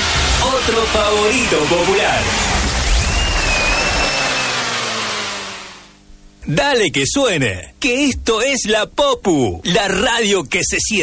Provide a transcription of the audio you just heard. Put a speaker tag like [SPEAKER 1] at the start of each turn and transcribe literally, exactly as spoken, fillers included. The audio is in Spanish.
[SPEAKER 1] otro favorito popular. Dale que suene, que esto es La Popu, la radio que se siente.